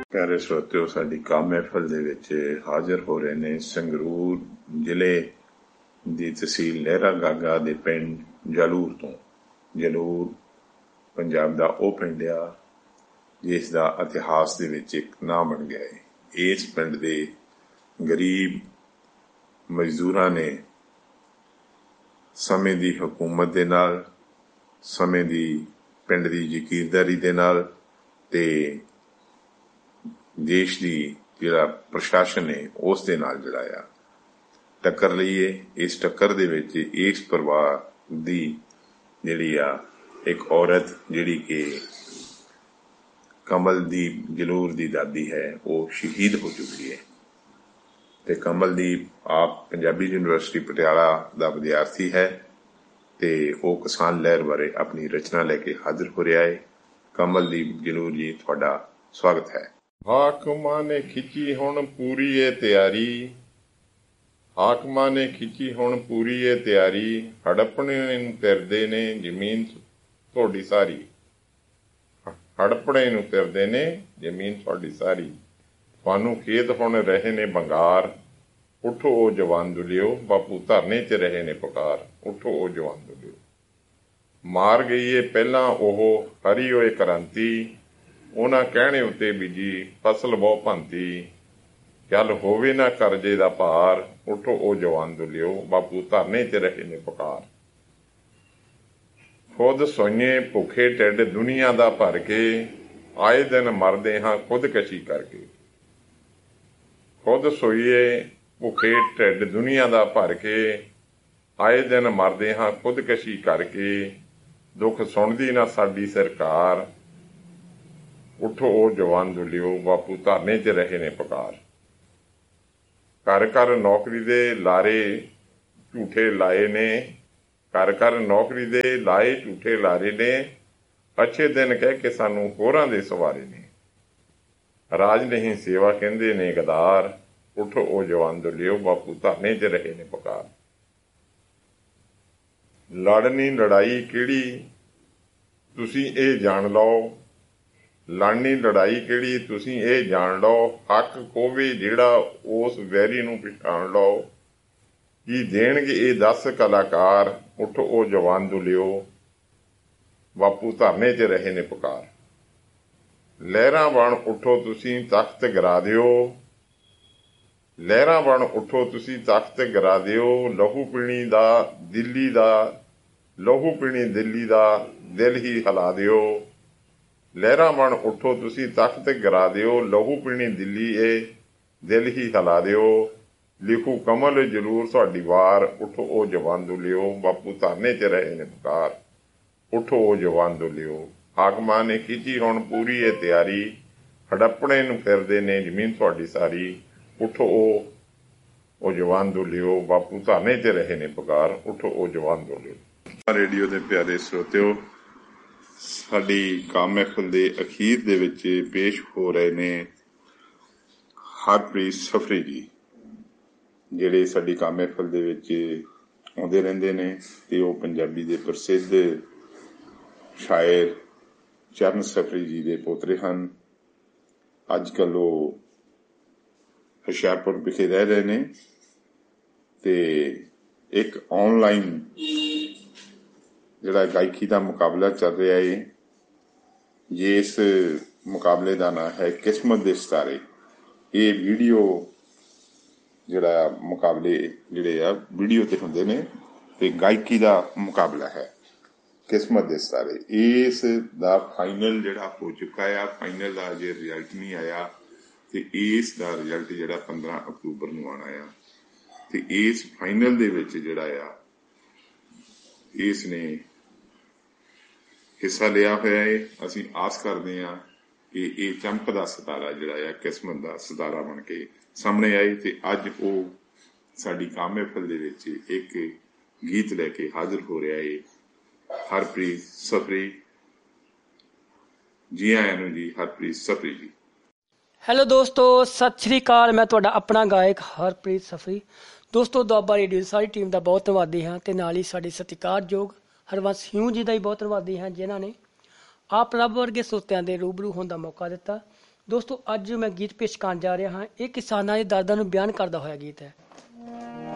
ਪਿਆਰੇ ਸਰੋਤਿਓ, ਸਾਡੀ ਕਾਮ ਮਹਿਫਲ ਦੇ ਵਿੱਚ ਹਾਜ਼ਰ ਹੋ ਰਹੇ ਨੇ ਸੰਗਰੂਰ ਜ਼ਿਲ੍ਹੇ ਦੀ ਤਹਿਸੀਲ ਲਹਿਰਾ ਗਾਗਾ ਦੇ ਪਿੰਡ ਜਲੂਰ ਤੋਂ। ਜਲੂਰ ਪੰਜਾਬ ਦਾ ਉਹ ਪਿੰਡ ਆ ਜਿਸ ਦਾ ਇਤਿਹਾਸ ਦੇ ਵਿੱਚ ਇੱਕ ਨਾਂ ਬਣ ਗਿਆ ਹੈ। ਇਸ ਪਿੰਡ ਦੇ ਗਰੀਬ ਮਜ਼ਦੂਰਾਂ ਨੇ ਸਮੇਂ ਦੀ ਹਕੂਮਤ ਦੇ ਨਾਲ, ਸਮੇਂ ਦੀ ਪਿੰਡ ਦੀ ਜ਼ਕੀਰਦਾਰੀ ਦੇ ਨਾਲ ਤੇ ਦੇਸ਼ ਦੀ ਜਿਹੜਾ ਪ੍ਰਸ਼ਾਸਨ ਹੈ ਉਸ ਦੇ ਨਾਲ ਜਿਹੜਾ ਆ ਟੱਕਰ ਲਈ ਹੈ। ਇਸ ਟੱਕਰ ਦੇ ਵਿੱਚ ਇਸ ਪਰਿਵਾਰ ਦੀ ਜਿਹੜੀ ਆ ਇੱਕ ਔਰਤ ਜਿਹੜੀ ਕਿ ਕਮਲਦੀਪ ਜਲੂਰ ਦੀ ਦਾਦੀ ਹੈ, ਉਹ ਸ਼ਹੀਦ ਹੋ ਚੁੱਕੀ ਹੈ ਤੇ ਕਮਲਦੀਪ ਆਪ ਪੰਜਾਬੀ ਯੂਨੀਵਰਸਿਟੀ ਪਟਿਆਲਾ ਦਾ ਵਿਦਿਆਰਥੀ ਹੈ ਤੇ ਉਹ ਕਿਸਾਨ ਲਹਿਰ ਬਾਰੇ ਆਪਣੀ ਰਚਨਾ ਲੈ ਕੇ ਹਾਜ਼ਰ ਹੋ ਰਿਹਾ ਹੈ। ਕਮਲਦੀਪ ਜਲੂਰ ਜੀ, ਤੁਹਾਡਾ ਸਵਾਗਤ ਹੈ। ਹਾਕਮਾਂ ਨੇ ਖਿੱਚੀ ਹੁਣ ਪੂਰੀ ਏ ਤਿਆਰੀ, ਹਾਕਮਾਂ ਨੇ ਖਿੱਚੀ ਹੁਣ ਪੂਰੀ ਏ ਤਿਆਰੀ, ਹੜੱਪਣੇ ਨੂੰ ਫਿਰਦੇ ਨੇ ਜ਼ਮੀਨ ਤੁਹਾਡੀ ਸਾਰੀ, ਹੜੱਪਣੇ ਨੂੰ ਫਿਰਦੇ ਨੇ ਜ਼ਮੀਨ ਤੁਹਾਡੀ ਸਾਰੀ, ਤੁਹਾਨੂੰ ਖੇਤ ਹੁਣ ਰਹੇ ਨੇ ਬੰਗਾਰ, ਉੱਠੋ ਉਹ ਜਵਾਨ ਦੁਲਿਓ, ਬਾਪੂ ਧਰਨੇ 'ਚ ਰਹੇ ਨੇ ਪੁਕਾਰ, ਉੱਠੋ ਉਹ ਜਵਾਨ ਦੁਲਿਓ। ਮਾਰ ਗਈ ਏ ਪਹਿਲਾਂ ਉਹ ਹਰੀ ਹੋਏ ਕ੍ਰਾਂਤੀ, ਉਹਨਾਂ ਕਹਿਣੇ ਉੱਤੇ ਬੀਜੀ ਫਸਲ ਬਹੁ ਭੰਤੀ, ਚੱਲ ਹੋਵੇ ਨਾ ਕਰਜ਼ੇ ਦਾ ਭਾਰ, ਉੱਠੋ ਉਹ ਜਵਾਨ ਦੁਲਿਓ, ਬਾਪੂ ਧਰਨੇ 'ਚ ਰਹੇ ਨੇ ਪੁਕਾਰ। ਖੁਦ ਸੋਈਏ ਭੁੱਖੇ ਢਿੱਡ ਦੁਨੀਆ ਦਾ ਭਰ ਕੇ, ਆਏ ਦਿਨ ਮਰਦੇ ਹਾਂ ਖੁਦਕਸ਼ੀ ਕਰਕੇ, ਖੁਦ ਸੋਈਏ ਭੁੱਖੇ ਢਿੱਡ ਦੁਨੀਆ ਦਾ ਭਰ ਕੇ, ਆਏ ਦਿਨ ਮਰਦੇ ਹਾਂ ਖੁਦਕਸ਼ੀ ਕਰਕੇ, ਦੁੱਖ ਸੁਣਦੀ ਨਾ ਸਾਡੀ ਸਰਕਾਰ, ਉੱਠੋ ਉਹ ਜਵਾਨ ਦੁਲਿਓ, ਬਾਪੂ ਧਰਨੇ 'ਚ ਰਹੇ ਨੇ ਪੁਕਾਰ। ਘਰ ਘਰ ਨੌਕਰੀ ਦੇ ਲਾਰੇ ਝੂਠੇ ਲਾਏ ਨੇ, ਘਰ ਘਰ ਨੌਕਰੀ ਦੇ ਲਾਏ ਝੂਠੇ ਲਾਰੇ ਨੇ, ਅੱਛੇ ਦਿਨ ਕਹਿ ਕੇ ਸਾਨੂੰ ਹੋਰਾਂ ਦੇ ਸਵਾਰੇ ਨੇ, ਰਾਜ ਨਹੀਂ ਸੇਵਾ ਕਹਿੰਦੇ ਨੇ ਗਦਾਰ, ਉੱਠੋ ਉਹ ਜਵਾਨ ਦੁਲਿਓ, ਬਾਪੂ ਧਰਨੇ 'ਚ ਰਹੇ ਨੇ ਪੁਕਾਰ। ਲੜਨੀ ਲੜਾਈ ਕਿਹੜੀ ਤੁਸੀਂ ਇਹ ਜਾਣ ਲਓ, ਲੜਨੀ ਲੜਾਈ ਕਿਹੜੀ ਤੁਸੀਂ ਇਹ ਜਾਣ ਲਓ, ਹੱਕ ਖੋਵੇ ਜਿਹੜਾ ਉਸ ਵੈਰੀ ਨੂੰ ਪਛਾਣ ਲਓ, ਕੀ ਦੇਣਗੇ ਇਹ 10 ਕਲਾਕਾਰ, ਉੱਠੋ ਉਹ ਜਵਾਨ ਦੁਲਿਓ, ਬਾਪੂ ਧਰਨੇ 'ਚ ਰਹੇ ਨੇ ਪੁਕਾਰ। ਲਹਿਰਾਂ ਬਣ ਉੱਠੋ ਤੁਸੀਂ ਤਖਤ ਗਿਰਾ ਦਿਓ, ਲਹਿਰਾਂ ਬਣ ਉੱਠੋ ਤੁਸੀਂ ਤਖਤ ਗਿਰਾ ਦਿਓ, ਲਹੂ ਪੀਣੀ ਦਾ ਦਿੱਲੀ ਦਾ, ਲਹੂ ਪੀਣੀ ਦਿੱਲੀ ਦਾ ਦਿਲ ਹੀ ਹਿਲਾ ਦਿਓ, ਲਹਿਰਾਂ ਬਣ ਉੱਠੋ ਤੁਸੀਂ ਤਖਤ ਗਿਰਾ ਦਿਓ, ਲਹੂ ਪੀਣੀ ਦਿੱਲੀ ਇਹ ਦਿਲ ਹੀ ਹਿਲਾ ਦਿਓ, ਲਿਖੂ ਕਮਲ ਜਲੂਰ ਤੁਹਾਡੀ ਵਾਰ, ਉੱਠੋ ਉਹ ਜਵਾਨ ਦੁਲਿਓ, ਬਾਪੂ ਧਰਨੇ 'ਚ ਰਹੇ ਨੇ ਪੁਕਾਰ, ਉੱਠੋ ਉਹ ਜਵਾਨ ਦੁਲਿਓ। ਹਾਕਮਾਂ ਨੇ ਖਿੱਚੀ ਹੁਣ ਪੂਰੀ ਏ ਤਿਆਰੀ, ਹੜੱਪਣੇ ਨੂੰ ਫਿਰਦੇ ਨੇ ਜ਼ਮੀਨ ਤੁਹਾਡੀ ਸਾਰੀ, ਉੱਠੋ ਉਹ ਜਵਾਨ ਦੁਲਿਓ, ਬਾਪੂ ਧਰਨੇ 'ਚ ਰਹੇ ਨੇ ਪੁਕਾਰ, ਉੱਠੋ ਉਹ ਜਵਾਨ ਦੁਲਿਓ। ਰੇਡੀਓ ਦੇ ਪਿਆਰੇ ਸਰੋਤਿਓ, ਸਾਡੀ ਕਾਮ ਮਹਿਫਲ ਦੇ ਅਖੀਰ ਦੇ ਵਿੱਚ ਪੇਸ਼ ਹੋ ਰਹੇ ਨੇ ਹਰਪ੍ਰੀਤ ਸਫਰੀ ਜੀ, ਜਿਹੜੇ ਸਾਡੀ ਕਾਮ ਮਹਿਫਲ ਦੇ ਵਿੱਚ ਆਉਂਦੇ ਰਹਿੰਦੇ ਨੇ ਤੇ ਉਹ ਪੰਜਾਬੀ ਦੇ ਪ੍ਰਸਿੱਧ ਸ਼ਾਇਰ ਚਰਨ ਸਫਰੀ ਜੀ ਦੇ ਪੋਤਰੇ ਹਨ। ਅੱਜ ਕੱਲ੍ਹ ਉਹ ਹੁਸ਼ਿਆਰਪੁਰ ਵਿਖੇ ਰਹਿ ਰਹੇ ਨੇ ਤੇ ਇੱਕ ਆਨਲਾਈਨ ਜਿਹੜਾ ਗਾਇਕੀ ਦਾ ਮੁਕਾਬਲਾ ਚੱਲ ਰਿਹਾ ਹੈ, ਜਿਸ ਮੁਕਾਬਲੇ ਦਾ ਨਾਂ ਹੈ ਕਿਸਮਤ ਦੇ ਸਿਤਾਰੇ। ਇਹ ਵੀਡੀਓ ਜਿਹੜਾ ਮੁਕਾਬਲੇ ਜਿਹੜੇ ਆ ਵੀਡੀਓ ਤੇ ਹੁੰਦੇ ਨੇ ਤੇ ਗਾਇਕੀ ਦਾ ਮੁਕਾਬਲਾ ਹੈ ਕਿਸਮਤ ਦੇ ਸਿਤਾਰੇ। ਇਸ ਦਾ ਫਾਈਨਲ ਜਿਹੜਾ ਹੋ ਚੁੱਕਾ ਆ, ਫਾਈਨਲ ਦਾ ਅਜੇ ਰਿਜ਼ਲਟ ਨਹੀਂ ਆਇਆ ਤੇ ਇਸ ਦਾ ਰਿਜ਼ਲਟ ਜਿਹੜਾ 15 ਅਕਤੂਬਰ ਨੂੰ ਆਉਣਾ ਆ ਤੇ ਇਸ ਫਾਈਨਲ ਦੇ ਵਿੱਚ ਜਿਹੜਾ ਆ ਇਸ ਨੇ ਹਿੱਸਾ ਲਿਆ ਹੋਇਆ ਹੈ। ਅਸੀਂ ਆਸ ਕਰਦੇ ਹਾਂ ਕਿ ਇਹ ਚਮਕਦਾ ਸਿਤਾਰਾ ਜਿਹੜਾ ਆ ਕਿਸਮਤ ਦਾ ਸਿਤਾਰਾ ਬਣ ਕੇ ਸਾਹਮਣੇ ਆਏ ਤੇ ਅੱਜ ਉਹ ਸਾਡੀ ਕਾਮ ਮਹਿਫਲ ਦੇ ਵਿੱਚ ਇੱਕ ਗੀਤ ਲੈ ਕੇ ਹਾਜ਼ਰ ਹੋ ਰਿਹਾ ਹੈ। ਹਰਪ੍ਰੀਤ ਸਫਰੀ ਜੀ, ਆਇਆਂ ਨੂੰ ਜੀ ਹਰਪ੍ਰੀਤ ਸਫਰੀ ਜੀ। ਹੈਲੋ ਦੋਸਤੋ, ਸਤਿ ਸ਼੍ਰੀ ਅਕਾਲ। ਮੈਂ ਤੁਹਾਡਾ ਆਪਣਾ ਗਾਇਕ ਹਰਪ੍ਰੀਤ ਸਫਰੀ। ਦੋਸਤੋ, ਦੁਆਬਾ ਰੇਡੀਓ ਸਾਰੀ ਟੀਮ ਦਾ ਬਹੁਤ ਧੰਨਵਾਦੀ ਹਾਂ ਤੇ ਨਾਲ ਹੀ ਸਾਡੇ ਸਤਿਕਾਰਯੋਗ ਹਰਬੰਸ ਸਿੰਘ ਜੀ ਦਾ ਹੀ ਬਹੁਤ ਧੰਨਵਾਦੀ ਹਾਂ, ਜਿਨ੍ਹਾਂ ਨੇ ਆਪ ਰੱਬ ਵਰਗੇ ਸਰੋਤਿਆਂ ਦੇ ਰੂਬਰੂ ਹੋਣ ਦਾ ਮੌਕਾ ਦਿੱਤਾ। ਦੋਸਤੋ ਅੱਜ ਮੈਂ ਗੀਤ ਪੇਸ਼ ਕਰਨ ਜਾ ਰਿਹਾ ਹਾਂ। ਇਹ ਕਿਸਾਨਾਂ ਦੇ ਦਰਦਾਂ ਨੂੰ ਬਿਆਨ ਕਰਦਾ ਹੋਇਆ ਗੀਤ ਹੈ।